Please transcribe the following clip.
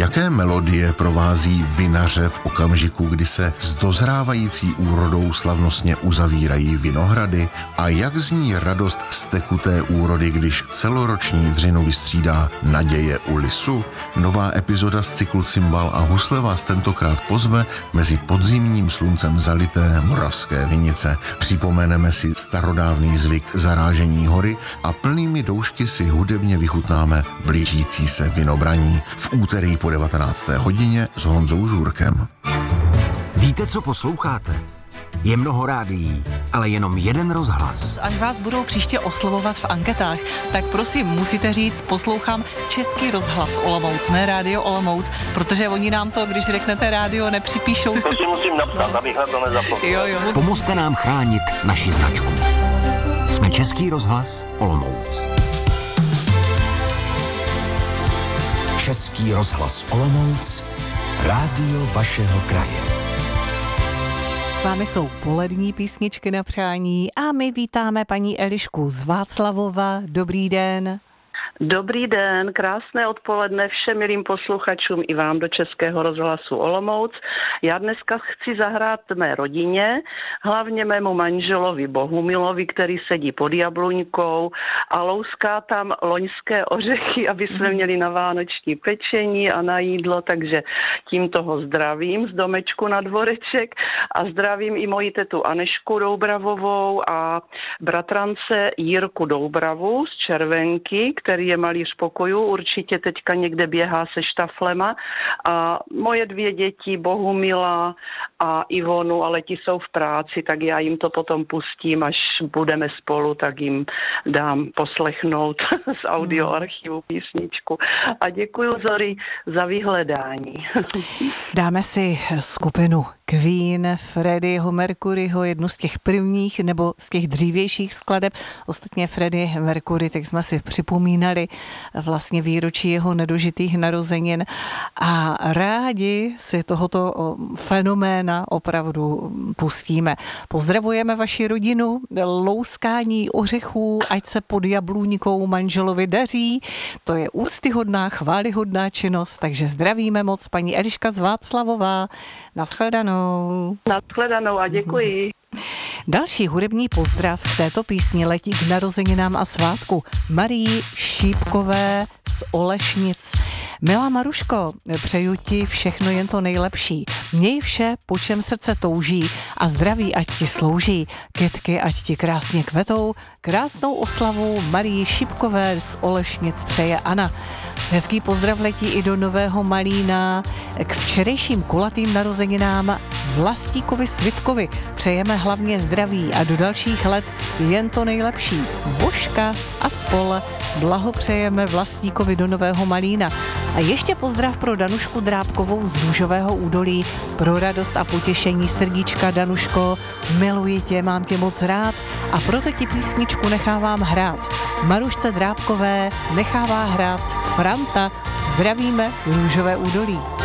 Jaké melodie provází vinaře v okamžiku, kdy se s dozrávající úrodou slavnostně uzavírají vinohrady? A jak zní radost z tekuté úrody, když celoroční dřinu vystřídá naděje u lisu? Nová epizoda z cyklu Cymbal a husle vás tentokrát pozve mezi podzimním sluncem zalité moravské vinice. Připomeneme si starodávný zvyk zarážení hory a plnými doušky si hudebně vychutnáme blížící se vinobraní v úterý po 19. hodině s Honzou Žůrkem. Víte, co posloucháte? Je mnoho rádií, ale jenom jeden rozhlas. Až vás budou příště oslovovat v anketách, tak prosím, musíte říct, poslouchám Český rozhlas Olomouc, ne Rádio Olomouc, protože oni nám to, když řeknete rádio, nepřipíšou. To si musím napsat, abych na to nezapomněl. Jo. Pomozte nám chránit naši značku. Jsme Český rozhlas Olomouc. Český rozhlas Olomouc, rádio vašeho kraje. S vámi jsou polední písničky na přání a my vítáme paní Elišku z Václavova. Dobrý den. Dobrý den, krásné odpoledne všem milým posluchačům i vám do Českého rozhlasu Olomouc. Já dneska chci zahrát mé rodině, hlavně mému manželovi Bohumilovi, který sedí pod jabluňkou a louská tam loňské ořechy, aby jsme měli na vánoční pečení a na jídlo, takže tímto ho zdravím z domečku na dvoreček a zdravím i moji tetu Anešku Doubravovou a bratrance Jirku Doubravu z Červenky, který je malíř pokojů, určitě teďka někde běhá se štaflema a moje dvě děti, Bohumila a Ivonu, ale ti jsou v práci, tak já jim to potom pustím, až budeme spolu, tak jim dám poslechnout z audioarchivu písničku. A děkuji, Zori, za vyhledání. Dáme si skupinu Queen, Freddieho Mercuryho, jednu z těch prvních nebo z těch dřívějších skladeb. Ostatně Freddie Mercury, tak jsme si připomínali vlastně výročí jeho nedožitých narozenin a rádi si tohoto fenoména opravdu pustíme. Pozdravujeme vaši rodinu, louskání ořechů, ať se pod jablůňkou manželovi daří. To je úctyhodná, chválihodná činnost, takže zdravíme moc paní Eliška z Václavova. Naschledanou. Naschledanou a děkuji. Další hudební pozdrav v této písni letí k narozeninám a svátku Marii Šípkové z Olešnic. Milá Maruško, přeju ti všechno jen to nejlepší. Měj vše, po čem srdce touží a zdraví ať ti slouží. Kytky ať ti krásně kvetou. Krásnou oslavu Marii Šípkové z Olešnic přeje Anna. Hezký pozdrav letí i do Nového Malína. K včerejším kulatým narozeninám Vlastíkovi Svitkovi přejeme hlavně zdraví a do dalších let jen to nejlepší. Božka a spol blahopřejeme Vlastíkovi do Nového Malína. A ještě pozdrav pro Danušku Drábkovou z Růžového údolí. Pro radost a potěšení srdíčka, Danuško, miluji tě, mám tě moc rád a proto ti písničku nechávám hrát. Marušce Drábkové nechává hrát Franta. Zdravíme Růžové údolí.